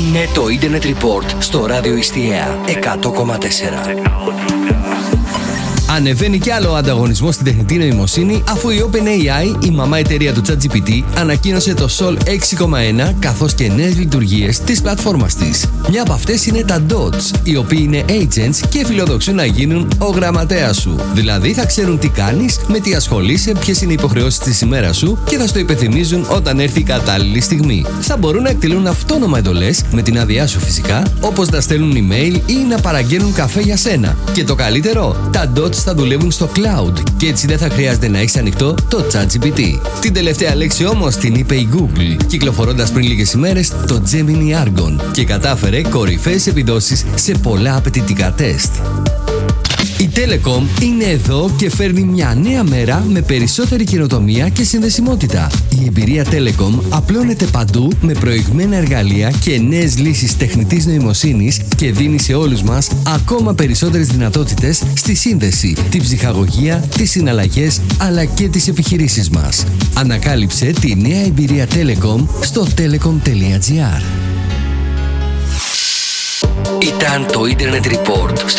Είναι το Internet Report στο ράδιο Ιστιαία 100,4. Ανεβαίνει κι άλλο ο ανταγωνισμός στην τεχνητή νοημοσύνη, αφού η OpenAI, η μαμά εταιρεία του ChatGPT, ανακοίνωσε το Sol 6,1 καθώς και νέες λειτουργίες της πλατφόρμας της. Μια από αυτές είναι τα Dots, οι οποίοι είναι agents και φιλοδοξούν να γίνουν ο γραμματέας σου. Δηλαδή θα ξέρουν τι κάνεις, με τι ασχολείσαι, ποιες είναι οι υποχρεώσεις της ημέρας σου και θα στο υπενθυμίζουν όταν έρθει η κατάλληλη στιγμή. Θα μπορούν να εκτελούν αυτόνομα εντολές, με την άδειά σου φυσικά, όπως να στέλνουν email ή να παραγγέλνουν καφέ για σένα. Και το καλύτερο, τα Dots θα δουλεύουν στο cloud και έτσι δεν θα χρειάζεται να έχεις ανοιχτό το ChatGPT. Την τελευταία λέξη όμως την είπε η Google, κυκλοφορώντας πριν λίγες ημέρες το Gemini Argon και κατάφερε κορυφαίες επιδόσεις σε πολλά απαιτητικά τεστ. Η Telecom είναι εδώ και φέρνει μια νέα μέρα με περισσότερη καινοτομία και συνδεσιμότητα. Η εμπειρία Telecom απλώνεται παντού με προηγμένα εργαλεία και νέες λύσεις τεχνητής νοημοσύνης και δίνει σε όλους μας ακόμα περισσότερες δυνατότητες στη σύνδεση, την ψυχαγωγία, τις συναλλαγές αλλά και τις επιχειρήσεις μας. Ανακάλυψε τη νέα εμπειρία Telecom στο telecom.gr. Ήταν το Internet Report στο